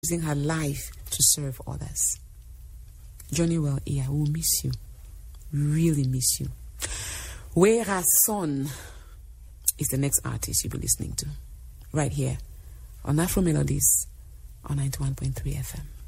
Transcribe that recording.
using her life to serve others. Johnny Well, I will miss you. Really miss you. Whereas Son is the next artist you'll be listening to. Right here on Afro Melodies on 91.3 FM.